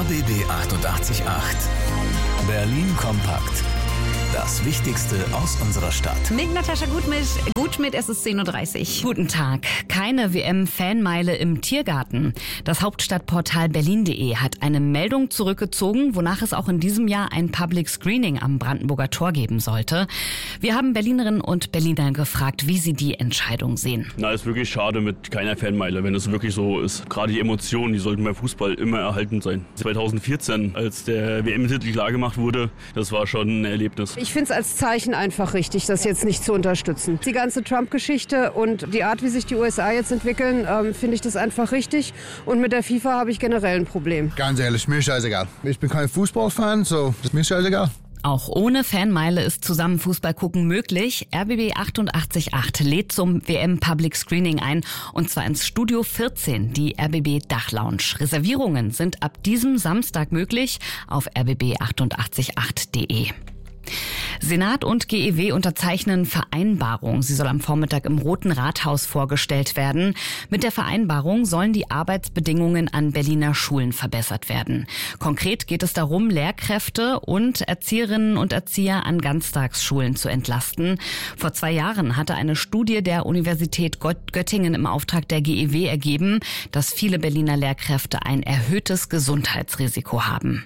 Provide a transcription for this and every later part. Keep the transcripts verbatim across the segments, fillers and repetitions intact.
B B achtundachtzig Komma acht. Berlin kompakt. Das Wichtigste aus unserer Stadt. Mit Natascha Gutschmidt, Gutschmidt, es ist zehn Uhr dreißig. Guten Tag. Keine W M-Fanmeile im Tiergarten. Das Hauptstadtportal berlin punkt de hat eine Meldung zurückgezogen, wonach es auch in diesem Jahr ein Public Screening am Brandenburger Tor geben sollte. Wir haben Berlinerinnen und Berliner gefragt, wie sie die Entscheidung sehen. Na, ist wirklich schade mit keiner Fanmeile, wenn es wirklich so ist. Gerade die Emotionen, die sollten beim Fußball immer erhalten sein. zweitausendvierzehn, als der W M-Titel klargemacht wurde, das war schon ein Erlebnis. Ich finde es als Zeichen einfach richtig, das jetzt nicht zu unterstützen. Die ganze Trump-Geschichte und die Art, wie sich die U S A jetzt entwickeln, ähm, finde ich das einfach richtig. Und mit der FIFA habe ich generell ein Problem. Ganz ehrlich, mir ist scheißegal. Ich bin kein Fußballfan, so ist mir scheißegal. Auch ohne Fanmeile ist zusammen Fußball gucken möglich. R B B achtundachtzig Komma acht lädt zum W M Public Screening ein, und zwar ins Studio vierzehn, die R B B Dachlounge. Reservierungen sind ab diesem Samstag möglich auf r b b achtundachtzig Komma acht punkt de. Senat und G E W unterzeichnen Vereinbarung. Sie soll am Vormittag im Roten Rathaus vorgestellt werden. Mit der Vereinbarung sollen die Arbeitsbedingungen an Berliner Schulen verbessert werden. Konkret geht es darum, Lehrkräfte und Erzieherinnen und Erzieher an Ganztagsschulen zu entlasten. Vor zwei Jahren hatte eine Studie der Universität Göttingen im Auftrag der G E W ergeben, dass viele Berliner Lehrkräfte ein erhöhtes Gesundheitsrisiko haben.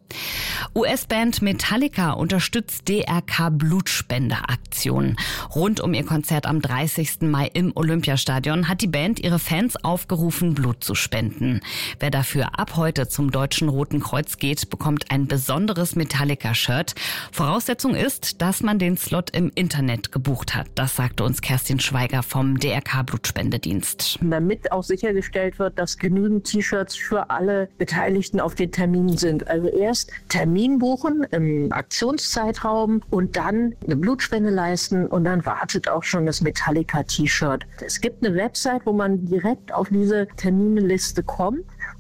U S-Band Metallica unterstützt D R K-Blutspendeaktion. Rund um ihr Konzert am dreißigsten Mai im Olympiastadion hat die Band ihre Fans aufgerufen, Blut zu spenden. Wer dafür ab heute zum Deutschen Roten Kreuz geht, bekommt ein besonderes Metallica-Shirt. Voraussetzung ist, dass man den Slot im Internet gebucht hat. Das sagte uns Kerstin Schweiger vom D R K-Blutspendedienst. Damit auch sichergestellt wird, dass genügend T-Shirts für alle Beteiligten auf den Terminen sind. Also erst Termin buchen im Aktionszeitraum und dann eine Blutspende leisten, und dann wartet auch schon das Metallica-T-Shirt. Es gibt eine Website, wo man direkt auf diese Terminliste kommt.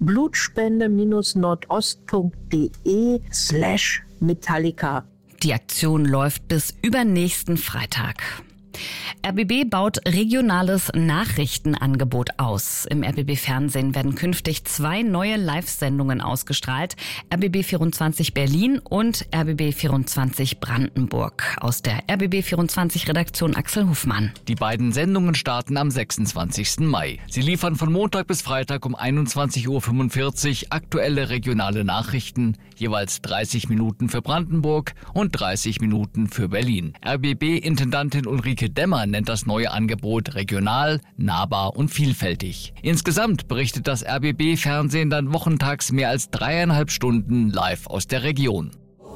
blutspende-nordost.de slash Metallica. Die Aktion läuft bis übernächsten Freitag. R B B baut regionales Nachrichtenangebot aus. Im R B B-Fernsehen werden künftig zwei neue Live-Sendungen ausgestrahlt. R B B vierundzwanzig Berlin und R B B vierundzwanzig Brandenburg. Aus der R B B vierundzwanzig-Redaktion Axel Hofmann. Die beiden Sendungen starten am sechsundzwanzigsten Mai. Sie liefern von Montag bis Freitag um einundzwanzig Uhr fünfundvierzig aktuelle regionale Nachrichten, jeweils dreißig Minuten für Brandenburg und dreißig Minuten für Berlin. R B B-Intendantin Ulrike Dämmer nennt das neue Angebot regional, nahbar und vielfältig. Insgesamt berichtet das R B B-Fernsehen dann wochentags mehr als dreieinhalb Stunden live aus der Region.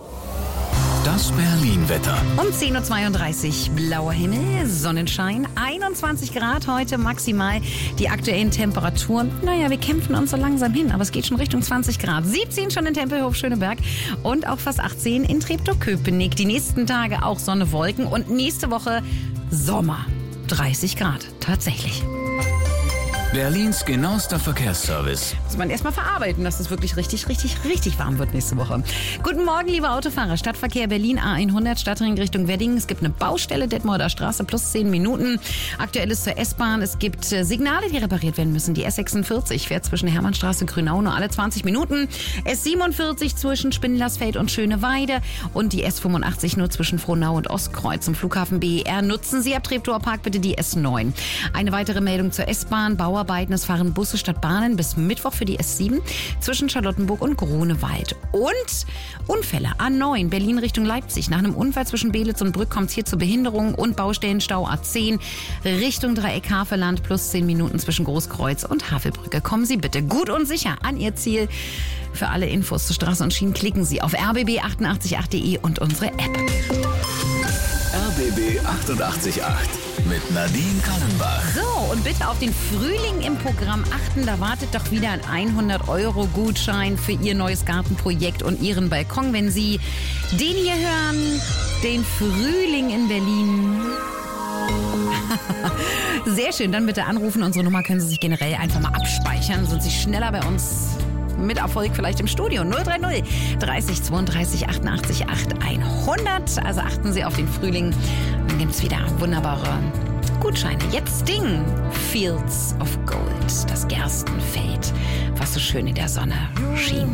Das Berlin-Wetter. Um zehn Uhr zweiunddreißig, blauer Himmel, Sonnenschein, einundzwanzig Grad heute maximal. Die aktuellen Temperaturen, naja, wir kämpfen uns so langsam hin, aber es geht schon Richtung zwanzig Grad. siebzehn schon in Tempelhof-Schöneberg und auch fast achtzehn in Treptow-Köpenick. Die nächsten Tage auch Sonne, Wolken und nächste Woche Sommer. dreißig Grad, tatsächlich. Berlins genauester Verkehrsservice. Muss man erstmal verarbeiten, dass es wirklich richtig, richtig, richtig warm wird nächste Woche. Guten Morgen, liebe Autofahrer. Stadtverkehr Berlin A hundert, Stadtring Richtung Wedding. Es gibt eine Baustelle, Detmolder Straße, plus zehn Minuten. Aktuelles zur S-Bahn. Es gibt Signale, die repariert werden müssen. Die S sechsundvierzig fährt zwischen Hermannstraße und Grünau nur alle zwanzig Minuten. S siebenundvierzig zwischen Spindlersfeld und Schöneweide. Und die S fünfundachtzig nur zwischen Frohnau und Ostkreuz. Zum Flughafen B E R nutzen Sie ab Treptower Park bitte die S neun. Eine weitere Meldung zur S-Bahn. Bauarbeiten. Es fahren Busse statt Bahnen bis Mittwoch für die S sieben zwischen Charlottenburg und Grunewald. Und Unfälle. A neun, Berlin Richtung Leipzig. Nach einem Unfall zwischen Belitz und Brück kommt es hier zu Behinderungen und Baustellenstau. A zehn Richtung Dreieck Havelland plus zehn Minuten zwischen Großkreuz und Havelbrücke. Kommen Sie bitte gut und sicher an Ihr Ziel. Für alle Infos zu Straße und Schienen klicken Sie auf r b b achtundachtzig Komma acht punkt de und unsere App. R B B achtundachtzig Komma acht mit Nadine Kallenbach. So, und bitte auf den Frühling im Programm achten. Da wartet doch wieder ein hundert Euro Gutschein für Ihr neues Gartenprojekt und Ihren Balkon. Wenn Sie den hier hören, den Frühling in Berlin. Sehr schön, dann bitte anrufen. Unsere Nummer können Sie sich generell einfach mal abspeichern. Sind Sie schneller bei uns mit Erfolg vielleicht im Studio. null drei null dreißig zweiunddreißig achtundachtzig acht hundert. Also achten Sie auf den Frühling. Dann gibt es wieder wunderbare Gutscheine. Jetzt Ding. Fields of Gold. Das Gerstenfeld, was so schön in der Sonne schien.